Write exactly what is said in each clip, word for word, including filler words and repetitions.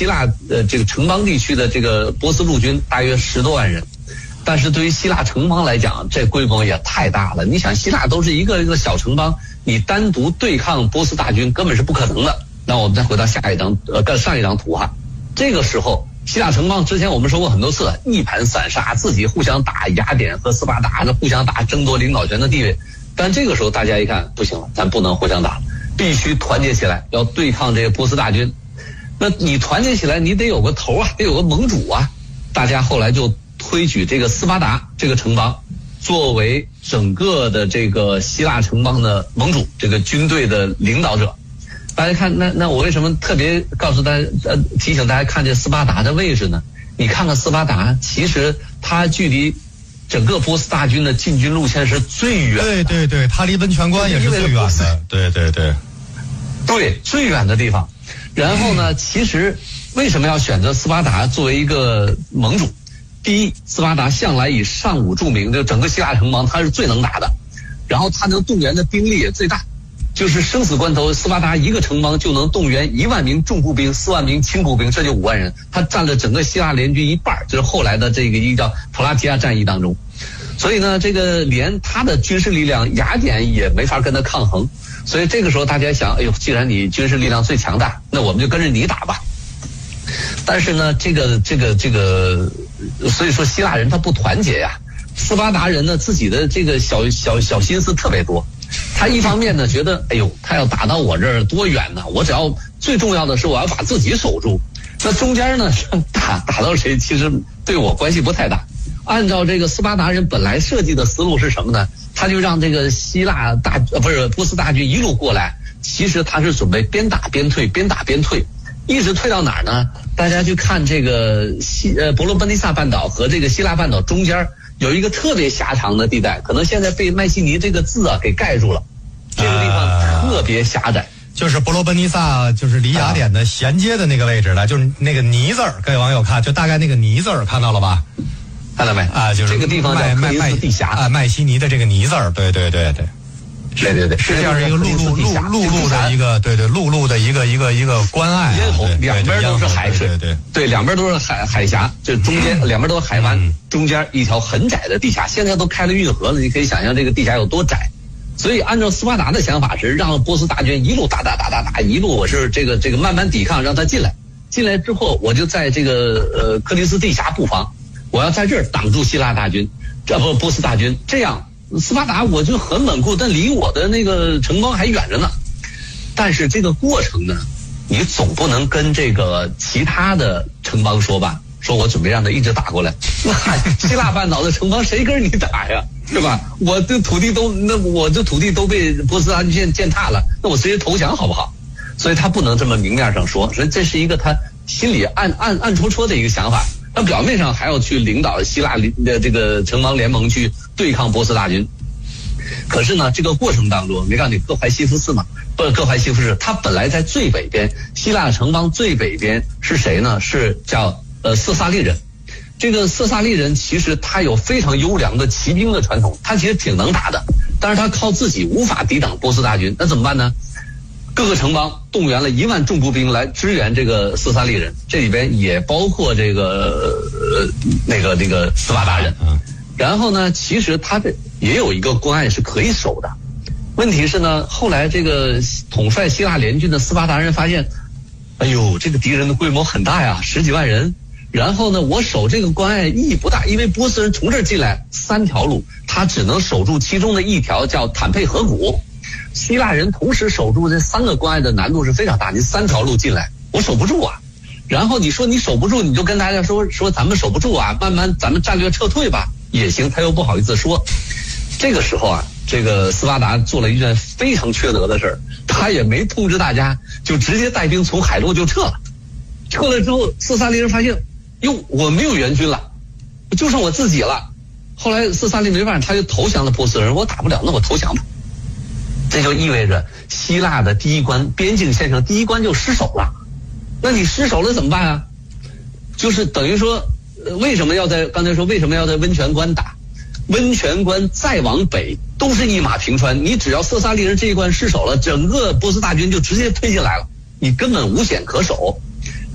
希腊呃这个城邦地区的这个波斯陆军大约十多万人，但是对于希腊城邦来讲，这规模也太大了。你想，希腊都是一个一个小城邦，你单独对抗波斯大军根本是不可能的。那我们再回到下一张呃上一张图哈，这个时候希腊城邦之前我们说过很多次，一盘散沙，自己互相打，雅典和斯巴达互相打，争夺领导权的地位。但这个时候大家一看不行了，咱不能互相打，必须团结起来，要对抗这个波斯大军。那你团结起来，你得有个头啊，得有个盟主啊。大家后来就推举这个斯巴达这个城邦作为整个的这个希腊城邦的盟主，这个军队的领导者。大家看，那那我为什么特别告诉大家呃提醒大家看这斯巴达的位置呢？你看看斯巴达，其实它距离整个波斯大军的进军路线是最远的。 对对对，它离温泉关也是最远的。对对对， 对，最远的地方。然后呢，其实为什么要选择斯巴达作为一个盟主？第一，斯巴达向来以尚武著名，就整个希腊城邦它是最能打的，然后它能动员的兵力也最大。就是生死关头，斯巴达一个城邦就能动员一万名重步兵、四万名轻步兵，这就五万人，他占了整个希腊联军一半，就是后来的这个一个叫普拉提亚战役当中。所以呢，这个连他的军事力量，雅典也没法跟他抗衡。所以这个时候大家想，哎呦，既然你军事力量最强大，那我们就跟着你打吧。但是呢，这个这个这个，所以说希腊人他不团结呀。斯巴达人呢，自己的这个小小小心思特别多。他一方面呢觉得，哎呦，他要打到我这儿多远呢？我只要最重要的是我要把自己守住。那中间呢，打打到谁其实对我关系不太大。按照这个斯巴达人本来设计的思路是什么呢？他就让这个希腊大呃不是波斯大军一路过来，其实他是准备边打边退，边打边退，一直退到哪儿呢？大家去看这个西呃伯罗奔尼撒半岛和这个希腊半岛中间有一个特别狭长的地带，可能现在被麦西尼这个字啊给盖住了。这个地方特别狭窄，呃、 就是伯罗奔尼撒，就是离雅典的衔接的那个位置了，啊、就是那个尼字儿。各位网友看，就大概那个尼字儿看到了吧？ 看到没？ 啊，就是这个地方叫克里斯蒂峡啊，麦西尼的这个尼字儿，对对对对。 对对对， 是这样一个陆路陆陆路的一个对对陆路的一个一个一个关隘、啊， 咽喉两边都是海水， 对对 对, 对，两边都是海海峡，就中间、嗯、两边都是海湾、嗯，中间一条很窄的地峡。现在都开了运河了，你可以想象这个地峡有多窄。所以按照斯巴达的想法是让波斯大军一路打打打打打，一路我是这个这个慢慢抵抗，让他进来。进来之后，我就在这个呃克里斯蒂峡布防，我要在这儿挡住希腊大军，这不波斯大军，这样。斯巴达我就很稳固，但离我的那个城邦还远着呢。但是这个过程呢，你总不能跟这个其他的城邦说吧，说我准备让他一直打过来。那希腊半岛的城邦谁跟你打呀？是吧？我的土地都那我的土地都被波斯大军践践踏了，那我直接投降好不好？所以他不能这么明面上说，所以这是一个他心里暗暗暗戳戳的一个想法。那表面上还要去领导希腊的这个城邦联盟去对抗波斯大军，可是呢，这个过程当中，没告诉你各怀西弗斯嘛？不，各怀西弗斯，他本来在最北边，希腊城邦最北边是谁呢？是叫呃色萨利人。这个色萨利人其实他有非常优良的骑兵的传统，他其实挺能打的，但是他靠自己无法抵挡波斯大军，那怎么办呢？各个城邦动员了一万重步兵来支援这个色萨利人，这里边也包括这个呃那个那个斯巴达人。然后呢，其实他这也有一个关隘是可以守的。问题是呢，后来这个统帅希腊联军的斯巴达人发现，哎呦，这个敌人的规模很大呀，十几万人。然后呢，我守这个关隘意义不大，因为波斯人从这儿进来三条路，他只能守住其中的一条，叫坦佩河谷。希腊人同时守住这三个关隘的难度是非常大，你三条路进来，我守不住啊。然后你说你守不住，你就跟大家说说咱们守不住啊，慢慢咱们战略撤退吧也行，他又不好意思说。这个时候啊，这个斯巴达做了一件非常缺德的事儿，他也没通知大家，就直接带兵从海路就撤了。撤了之后，色萨利人发现，哟，我没有援军了，就剩我自己了。后来色萨利没办法，他就投降了波斯人，我打不了，那我投降吧。这就意味着希腊的第一关边境线上第一关就失守了。那你失守了怎么办啊？就是等于说，为什么要在刚才说为什么要在温泉关打？温泉关再往北都是一马平川，你只要色萨利人这一关失守了，整个波斯大军就直接推进来了，你根本无险可守。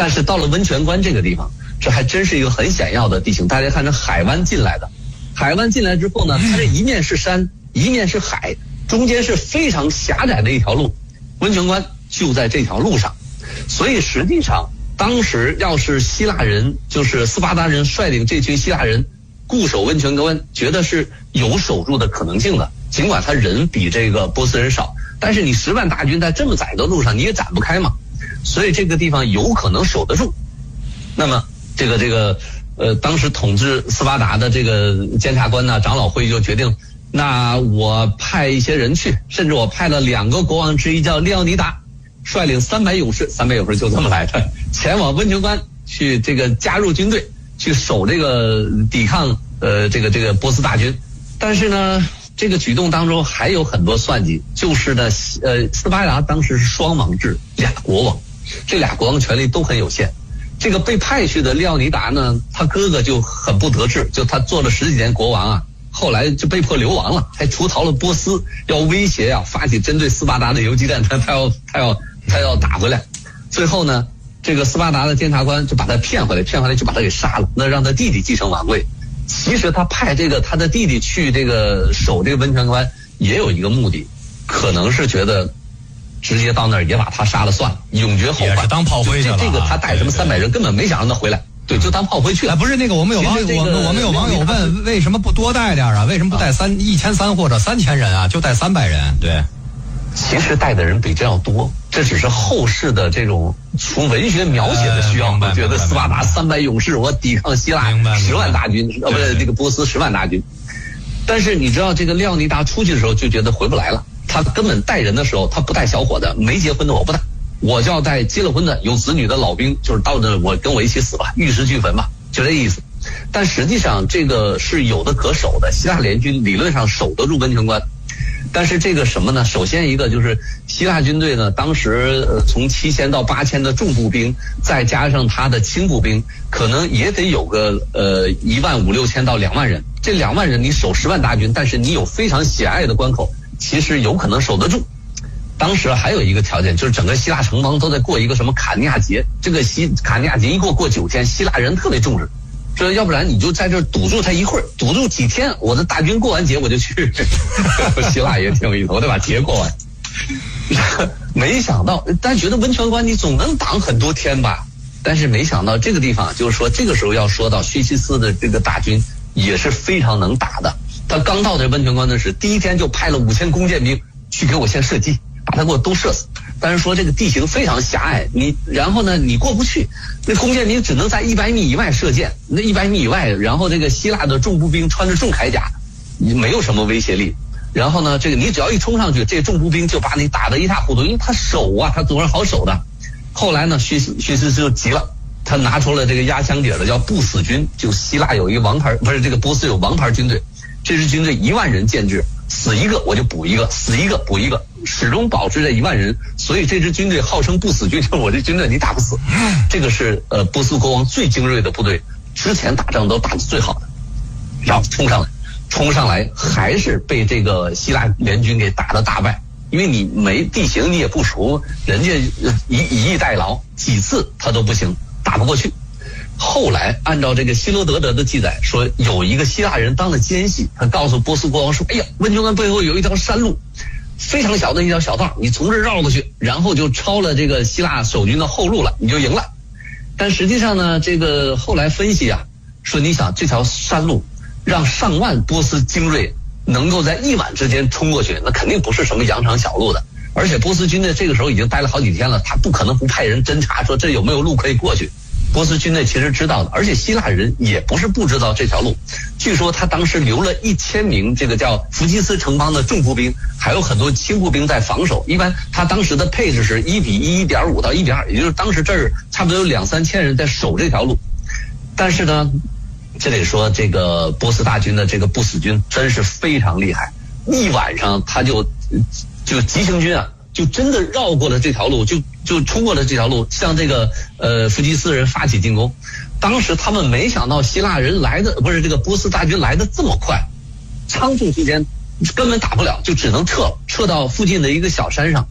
但是到了温泉关这个地方，这还真是一个很险要的地形。大家看这海湾进来的，海湾进来之后呢，它这一面是山，一面是海，中间是非常狭窄的一条路，温泉关就在这条路上。所以实际上当时要是希腊人，就是斯巴达人率领这群希腊人固守温泉关，觉得是有守住的可能性的。尽管他人比这个波斯人少，但是你十万大军在这么窄的路上你也展不开嘛，所以这个地方有可能守得住。那么这个这个呃，当时统治斯巴达的这个监察官呢，长老会就决定，那我派一些人去，甚至我派了两个国王之一叫利奥尼达，率领三百勇士，三百勇士就这么来的，前往温泉关去这个加入军队，去守这个抵抗呃这个这个波斯大军。但是呢，这个举动当中还有很多算计，就是呢呃斯巴达当时是双王制，俩国王，这俩国王权力都很有限。这个被派去的利奥尼达呢，他哥哥就很不得志，就他做了十几年国王啊，后来就被迫流亡了，还出逃了波斯，要威胁啊，发起针对斯巴达的游击战，他他要他要他要打回来。最后呢，这个斯巴达的监察官就把他骗回来，骗回来就把他给杀了，那让他弟弟继承王位。其实他派这个他的弟弟去这个守这个温泉关也有一个目的，可能是觉得直接到那儿也把他杀了算了，永绝后患， 也是当炮灰去了。 这个他带什么三百人根本没想让他回来，对，就当炮灰去了。 哎，不是那个，我们有网友，我们我们有网友问，为什么不多带点啊？为什么不带三一千三或者三千人啊？就带三百人？对， 其实带的人比这要多，这只是后世的这种从文学描写的需要。我觉得斯巴达三百勇士，我抵抗希腊十万大军，呃，不是这个波斯十万大军。但是你知道，这个利奥尼达出去的时候就觉得回不来了。他根本带人的时候，他不带小伙子，没结婚的我不带，我就要带结了婚的有子女的老兵，就是到那我跟我一起死吧，玉石俱焚吧，就这意思。但实际上这个是有的可守的，希腊联军理论上守得住温泉关。但是这个什么呢？首先一个就是希腊军队呢，当时呃从七千到八千的重步兵，再加上他的轻步兵，可能也得有个呃一万五六千到两万人。这两万人你守十万大军，但是你有非常狭隘的关口，其实有可能守得住。当时还有一个条件，就是整个希腊城邦都在过一个什么卡尼亚节，这个希卡尼亚节一过过九天，希腊人特别重视，说要不然你就在这儿堵住他一会儿，堵住几天，我的大军过完节我就去。希腊也挺有意思，我得把节过完。没想到，大家觉得温泉关你总能挡很多天吧？但是没想到这个地方，就是说这个时候要说到薛西斯的这个大军也是非常能打的。他刚到这温泉关的时，第一天就派了五千弓箭兵去给我先射击，把他给我都射死。但是说这个地形非常狭隘，你然后呢你过不去，那弓箭兵只能在一百米以外射箭，那一百米以外，然后这个希腊的重步兵穿着重铠甲，你没有什么威胁力。然后呢，这个你只要一冲上去，这重步兵就把你打得一塌糊涂，因为他守啊，他总是好守的。后来呢，薛薛西斯就急了，他拿出了这个压箱底的叫不死军，就希腊有一个王牌，不是这个波斯有王牌军队，这支军队一万人建制，死一个我就补一个，死一个补一个，始终保持着一万人，所以这支军队号称不死军，就是我这军队你打不死。这个是呃波斯国王最精锐的部队，之前打仗都打得最好的，然后冲上来。冲上来还是被这个希腊联军给打得大败，因为你没地形你也不熟，人家以以逸待劳，几次他都不行，打不过去。后来按照这个希罗德德的记载说，有一个希腊人当了奸细，他告诉波斯国王说，哎呀，温泉关背后有一条山路，非常小的一条小道，你从这儿绕过去，然后就抄了这个希腊守军的后路了，你就赢了。但实际上呢，这个后来分析啊，说你想这条山路让上万波斯精锐能够在一晚之间冲过去，那肯定不是什么羊肠小路的。而且波斯军队这个时候已经待了好几天了，他不可能不派人侦查说这有没有路可以过去。波斯军队其实知道的，而且希腊人也不是不知道这条路。据说他当时留了一千名这个叫弗基斯城邦的重步兵，还有很多轻步兵在防守。一般他当时的配置是一比一、一点五到一比二，也就是当时这儿差不多有两三千人在守这条路。但是呢，这得说这个波斯大军的这个不死军真是非常厉害，一晚上他就就急行军啊，就真的绕过了这条路，就就冲过了这条路，向这个呃弗基斯人发起进攻。当时他们没想到希腊人来的不是这个波斯大军来的这么快，仓促之间根本打不了，就只能撤撤到附近的一个小山上。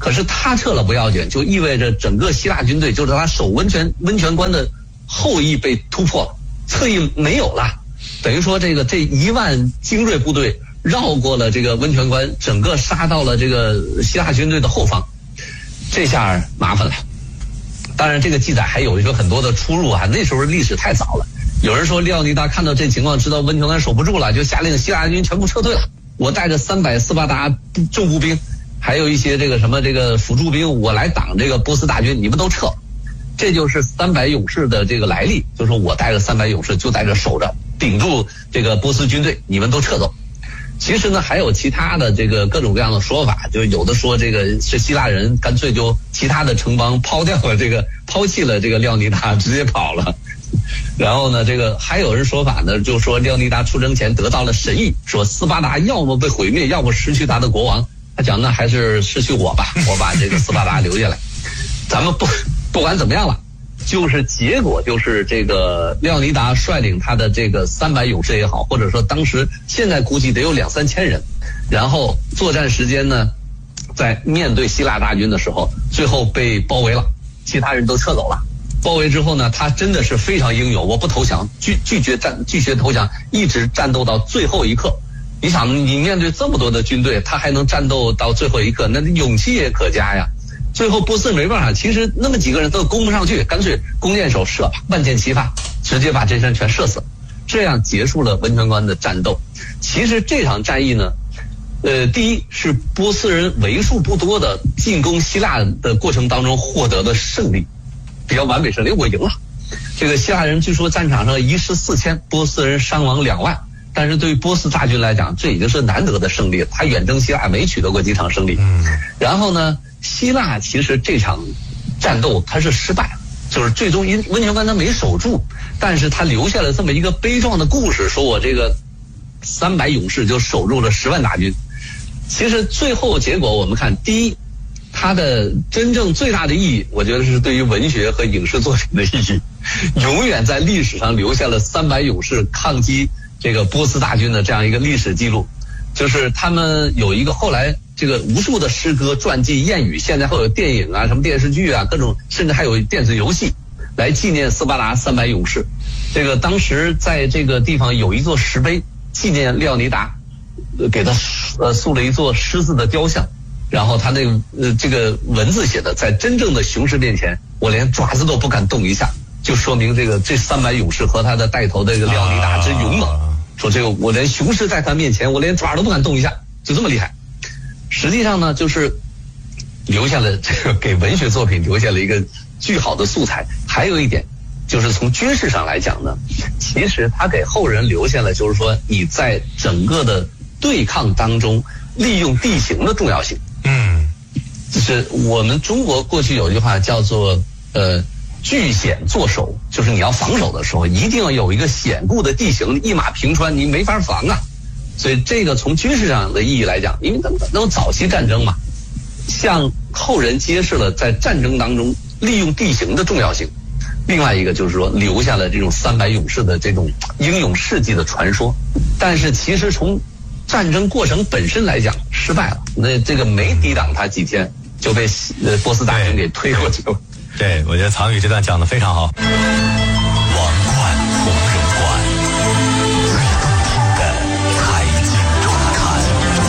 可是他撤了不要紧，就意味着整个希腊军队，就是他守温泉温泉关的后翼被突破了，侧翼没有了，等于说这个这一万精锐部队绕过了这个温泉关，整个杀到了这个希腊军队的后方，这下麻烦了。当然，这个记载还有一个很多的出入啊，那时候历史太早了。有人说利奥尼达看到这情况，知道温泉关守不住了，就下令希腊军全部撤退了。我带着三百斯巴达重步兵，还有一些这个什么这个辅助兵，我来挡这个波斯大军，你们都撤。这就是三百勇士的这个来历，就是说我带着三百勇士就在这守着，顶住这个波斯军队，你们都撤走。其实呢，还有其他的这个各种各样的说法，就有的说这个是希腊人干脆就其他的城邦抛掉了这个抛弃了这个廖尼达，直接跑了。然后呢，这个还有人说法呢，就说廖尼达出征前得到了神谕，说斯巴达要么被毁灭，要么失去他的国王。他讲那还是失去我吧，我把这个斯巴达留下来。咱们不不管怎么样了，就是结果就是这个廖尼达率领他的这个三百勇士也好，或者说当时现在估计得有两三千人，然后作战时间呢，在面对希腊大军的时候，最后被包围了，其他人都撤走了。包围之后呢，他真的是非常英勇，我不投降，拒拒绝战拒绝投降，一直战斗到最后一刻。你想，你面对这么多的军队，他还能战斗到最后一刻，那勇气也可嘉呀。最后波斯没办法，其实那么几个人都攻不上去，干脆弓箭手射吧，万箭齐发，直接把这些人全射死了，这样结束了温泉关的战斗。其实这场战役呢，呃，第一是波斯人为数不多的进攻希腊的过程当中获得的胜利，比较完美胜利，我赢了。这个希腊人据说战场上一失四千，波斯人伤亡两万。但是对于波斯大军来讲，这已经是难得的胜利了。他远征希腊没取得过几场胜利。嗯。然后呢，希腊其实这场战斗他是失败了，就是最终因温泉关他没守住，但是他留下了这么一个悲壮的故事，说我这个三百勇士就守住了十万大军。其实最后结果我们看，第一，它的真正最大的意义，我觉得是对于文学和影视作品的意义，永远在历史上留下了三百勇士抗击这个波斯大军的这样一个历史记录。就是他们有一个后来这个无数的诗歌、传记、谚语，现在会有电影啊、什么电视剧啊，各种，甚至还有电子游戏来纪念斯巴达三百勇士。这个当时在这个地方有一座石碑纪念廖尼达，给他呃塑了一座狮子的雕像，然后他那个呃这个文字写的，在真正的雄狮面前，我连爪子都不敢动一下，就说明这个这三百勇士和他的带头的这个廖尼达之勇猛。说这个我连雄狮在他面前，我连爪都不敢动一下，就这么厉害。实际上呢，就是留下了这个给文学作品留下了一个巨好的素材。还有一点就是从军事上来讲呢，其实他给后人留下了就是说你在整个的对抗当中利用地形的重要性。嗯，就是我们中国过去有句话叫做呃据险作守，就是你要防守的时候一定要有一个险固的地形，一马平川你没法防啊。所以这个从军事上的意义来讲，因为咱们都早期战争嘛，向后人揭示了在战争当中利用地形的重要性。另外一个就是说留下了这种三百勇士的这种英勇事迹的传说。但是其实从战争过程本身来讲失败了，那这个没抵挡他几天就被呃波斯大军给推过去了。 对，我觉得曹宇这段讲得非常好。王冠同人馆，最动听的财经周刊。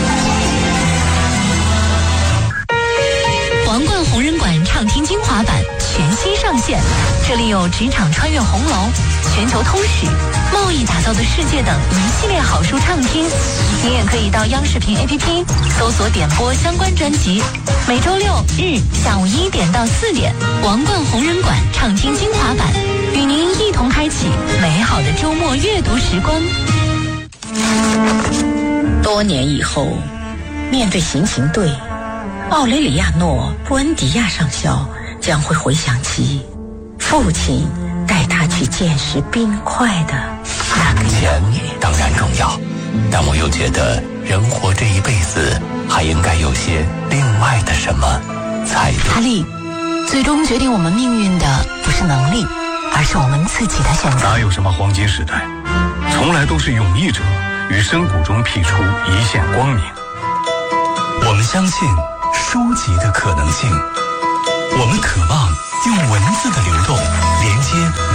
王冠红人馆畅听精华版全新上线，这里有职场穿越红楼、全球通史、贸易打造的世界等一系列好书畅听。你也可以到央视频 A P P 搜索点播相关专辑。每周六日下午一点到四点，王冠红人馆畅听精华版，与您一同开启美好的周末阅读时光。 多年以后，面对行刑队，奥雷里亚诺·布恩迪亚上校将会回想起父亲带他去见识冰块的那个钱当然重要，但我又觉得人活这一辈子还应该有些另外的什么才对。 哈利，最终决定我们命运的不是能力，而是我们自己的选择。 哪有什么黄金时代，从来都是勇毅者于深谷中辟出一线光明。 我们相信书籍的可能性。我们渴望用文字的流动连接